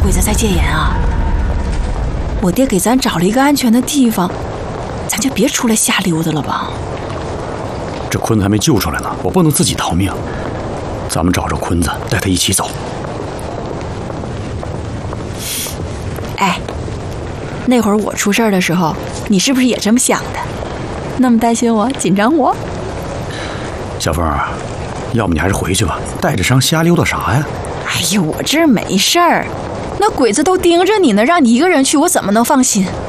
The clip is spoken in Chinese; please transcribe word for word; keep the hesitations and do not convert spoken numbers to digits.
鬼子在戒严啊！我爹给咱找了一个安全的地方，咱就别出来瞎溜达了吧。 这坤子还没救出来呢，我不能自己逃命。咱们找着坤子，带他一起走。 哎，那会儿我出事的时候，你是不是也这么想的？那么担心我，紧张我？ 小凤儿，要不你还是回去吧，带着伤瞎溜达啥呀？ 哎呦，我这没事儿，那鬼子都盯着你呢，让你一个人去，我怎么能放心？